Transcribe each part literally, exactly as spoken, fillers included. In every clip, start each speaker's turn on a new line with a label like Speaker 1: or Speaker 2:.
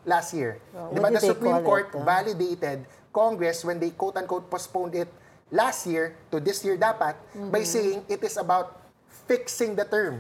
Speaker 1: last year.
Speaker 2: Oh,
Speaker 1: Diba,
Speaker 2: what
Speaker 1: the
Speaker 2: did they
Speaker 1: Supreme
Speaker 2: call
Speaker 1: Court
Speaker 2: it, ah?
Speaker 1: validated Congress when they quote-unquote postponed it last year to this year dapat by saying it is about fixing the term.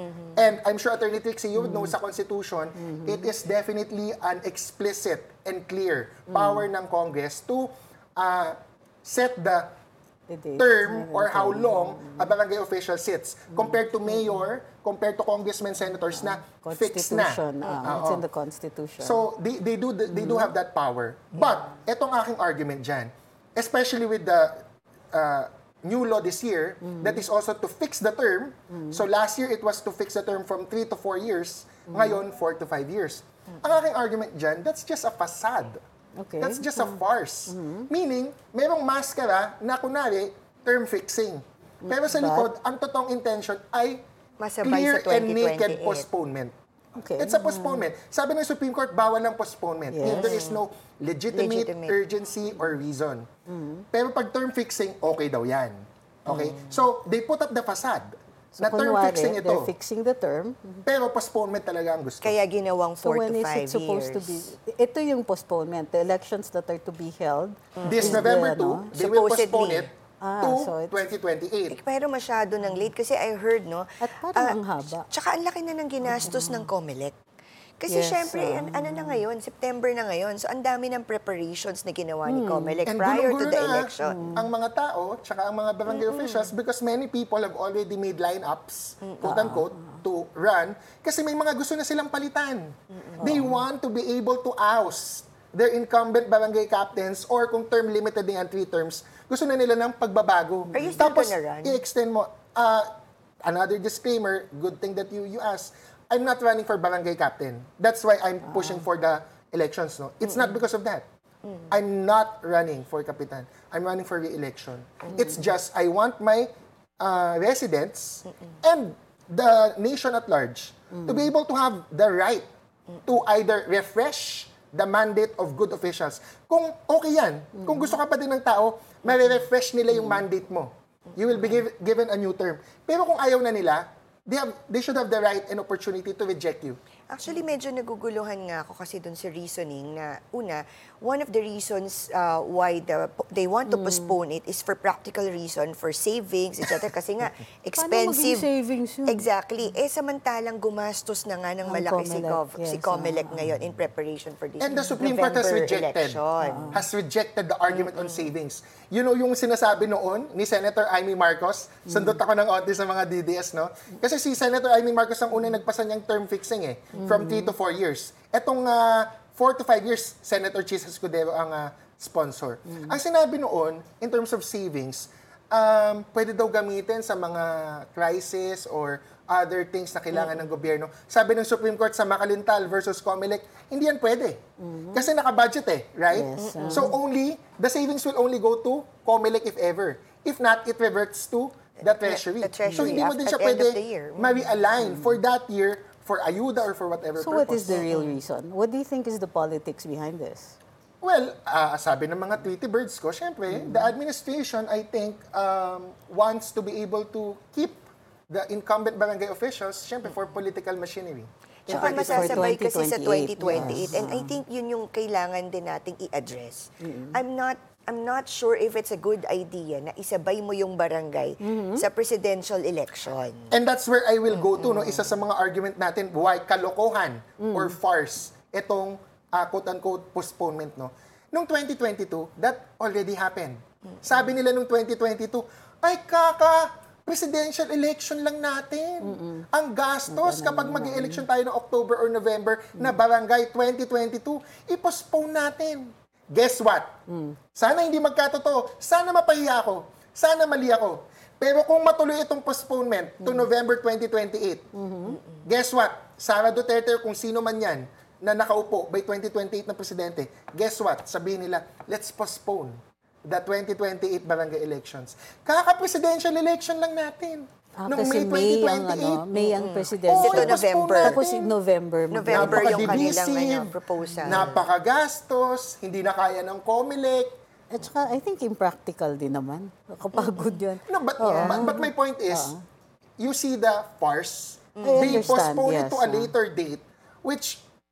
Speaker 1: And I'm sure Attorney Trixie, you would know sa Constitution, it is definitely an explicit and clear power ng Congress to uh, set the
Speaker 2: The date.
Speaker 1: term or how long a barangay official sits compared to mayor, compared to congressmen, senators na fixed na.
Speaker 2: Constitution. ah, it's
Speaker 1: Oo.
Speaker 2: in the Constitution.
Speaker 1: So they they do they do have that power. But etong aking argument diyan, especially with the uh, new law this year that is also to fix the term. So last year it was to fix the term from three to four years. Ngayon four to five years. Ang aking argument diyan, that's just a facade.
Speaker 2: Okay.
Speaker 1: That's just a farce. Meaning, merong maskara na kunwari term fixing. Pero sa
Speaker 2: But-
Speaker 1: likod, ang totoong intention ay
Speaker 3: Masabay
Speaker 1: clear
Speaker 3: sa
Speaker 1: and naked
Speaker 3: twenty twenty-eight.
Speaker 1: postponement.
Speaker 2: Okay.
Speaker 1: It's a postponement. Sabi ng Supreme Court, bawal ang postponement if
Speaker 2: Yes.
Speaker 1: there is no legitimate,
Speaker 3: Legitimate.
Speaker 1: urgency or reason. Pero pag term fixing, okay daw yan. Okay? So, they put up the facade
Speaker 2: So,
Speaker 1: na term
Speaker 2: kunwari,
Speaker 1: fixing ito.
Speaker 2: they're fixing the term.
Speaker 1: Pero postponement talaga ang gusto.
Speaker 3: Kaya ginawang
Speaker 2: So
Speaker 3: four
Speaker 2: when
Speaker 3: to
Speaker 2: is
Speaker 3: five
Speaker 2: it supposed
Speaker 3: years.
Speaker 2: to be? Ito yung postponement. The elections that are to be held.
Speaker 1: This
Speaker 2: is
Speaker 1: November
Speaker 2: the,
Speaker 1: two,
Speaker 2: ano?
Speaker 1: they will
Speaker 3: Supposedly.
Speaker 1: postpone it
Speaker 2: Ah,
Speaker 1: to
Speaker 2: so it's-
Speaker 1: twenty twenty-eight.
Speaker 3: Eh, Pero masyado ng late kasi I heard, no?
Speaker 2: At parang
Speaker 3: ah,
Speaker 2: ang haba.
Speaker 3: Tsaka ang laki na ng ginastos ng COMELEC. Kasi
Speaker 2: Yes,
Speaker 3: syempre,
Speaker 2: ah.
Speaker 3: an- ano na ngayon, September na ngayon. So ang dami ng preparations na ginawa ni COMELEC
Speaker 1: And
Speaker 3: prior to
Speaker 1: gulong-gulo
Speaker 3: the
Speaker 1: na
Speaker 3: election.
Speaker 1: ang mga tao, tsaka ang mga barangay officials because many people have already made lineups, quote-unquote, to run kasi may mga gusto na silang palitan. They want to be able to oust their incumbent barangay captains or kung term limited na yan, three terms, gusto na nila ng pagbabago.
Speaker 3: Are you still
Speaker 1: Tapos,
Speaker 3: gonna run?
Speaker 1: i-extend mo. Uh, another disclaimer, good thing that you you asked, I'm not running for barangay captain. That's why I'm pushing for the elections. No, It's not because of that. I'm not running for kapitan. I'm running for re-election. It's just I want my uh, residents and the nation at large to be able to have the right to either refresh the mandate of good officials. Kung okay yan, kung gusto ka pa din ng tao, ma-refresh nila yung mandate mo. You will be give- given a new term. Pero kung ayaw na nila, they have they should have the right and opportunity to reject you.
Speaker 3: Actually, medyo naguguluhan nga ako kasi dun sa reasoning na, una, one of the reasons uh, why the, they want to postpone it is for practical reason, for savings, et cetera. Kasi nga, expensive.
Speaker 2: maging savings yun?
Speaker 3: Exactly. Eh, samantalang gumastos na nga ng
Speaker 2: Ang
Speaker 3: malaki si,
Speaker 2: COMELEC,
Speaker 3: Gov, si
Speaker 2: yes,
Speaker 3: COMELEC
Speaker 2: ah.
Speaker 3: ngayon in preparation for this
Speaker 1: And the Supreme Court has
Speaker 3: November
Speaker 1: rejected,
Speaker 3: election.
Speaker 1: has rejected the argument on savings. You know, yung sinasabi noon ni Senator Amy Marcos, sundot ako ng onti sa mga D D S, no? Kasi si Senator Amy Marcos ang unang nagpasa niyang term fixing eh, from three to four years. Etong uh, four to five years, Senator Chis Escudero ang uh, sponsor. Ang sinabi noon, in terms of savings, um, pwede daw gamitin sa mga crisis or other things na kailangan ng gobyerno. Sabi ng Supreme Court sa Makalintal versus COMELEC, hindi yan pwede. Kasi naka-budget eh, right?
Speaker 2: Yes,
Speaker 1: So only, the savings will only go to COMELEC if ever. If not, it reverts to the Treasury.
Speaker 3: The Treasury
Speaker 1: So hindi mo din
Speaker 3: at
Speaker 1: siya
Speaker 3: the end
Speaker 1: pwede
Speaker 3: of the year.
Speaker 1: ma-realign for that year, for ayuda or for whatever
Speaker 2: So what
Speaker 1: purpose.
Speaker 2: is the real reason? What do you think is the politics behind this?
Speaker 1: Well, ah, sabi ng mga Tweety Birds ko, syempre, the administration, I think, um, wants to be able to keep the incumbent barangay officials, syempre, for political machinery.
Speaker 3: Tsaka
Speaker 2: Yeah,
Speaker 3: masasabay
Speaker 2: for
Speaker 3: kasi sa twenty
Speaker 2: twenty
Speaker 3: twenty-eight. And I think yun yung kailangan din nating i-address. I'm not I'm not sure if it's a good idea na isabay mo yung barangay sa presidential election.
Speaker 1: And that's where I will go to, no? Isa sa mga argument natin, why kalokohan or farce itong uh, quote-unquote postponement, no? Noong twenty twenty-two, that already happened. Sabi nila noong twenty twenty-two, ay kaka, presidential election lang natin. Ang gastos kapag mag-election tayo ng October or November na barangay twenty twenty-two, i-postpone natin. Guess what? Sana hindi magkatotoo. Sana mapahiya ako. Sana mali ako. Pero kung matuloy itong postponement to November twenty twenty-eight, guess what? Sara Duterte, kung sino man yan, na nakaupo by twenty twenty-eight na presidente, guess what? Sabihin nila, let's postpone the twenty twenty-eight barangay elections. Kaka-presidential election lang natin.
Speaker 2: Ah,
Speaker 1: Noong
Speaker 2: kasi
Speaker 1: May
Speaker 2: May ang, ano,
Speaker 1: twenty twenty-eight.
Speaker 2: May ang presidential.
Speaker 1: Oo,
Speaker 3: Ito
Speaker 1: i-postpone
Speaker 3: November.
Speaker 1: natin.
Speaker 2: Tapos in November.
Speaker 3: November yung kanilang
Speaker 1: Napaka-divisive,
Speaker 3: ano, proposal.
Speaker 1: napakagastos, hindi na kaya ng COMELEC.
Speaker 2: At saka, I think impractical din naman. Nakapagod yun.
Speaker 1: No, but, but, but my point is, you see the farce.
Speaker 2: I
Speaker 1: They
Speaker 2: understand,
Speaker 1: postpone it
Speaker 2: yes,
Speaker 1: to a
Speaker 2: ah.
Speaker 1: later date, which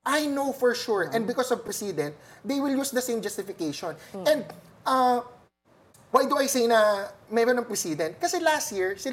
Speaker 1: I know for sure, and because of President, they will use the same justification. And uh, why do I say na meron ng President? Kasi last year, sila